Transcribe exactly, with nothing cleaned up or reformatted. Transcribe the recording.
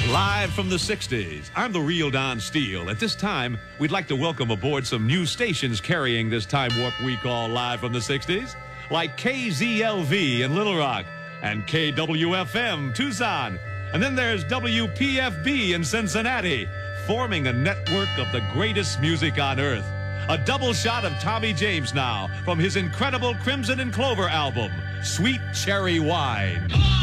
Live from the sixties, I'm the real Don Steele. At this time, we'd like to welcome aboard some new stations carrying this time warp we call Live from the sixties, like K Z L V in Little Rock and K W F M Tucson. And then there's W P F B in Cincinnati, forming a network of the greatest music on earth. A double shot of Tommy James now from his incredible Crimson and Clover album, Sweet Cherry Wine.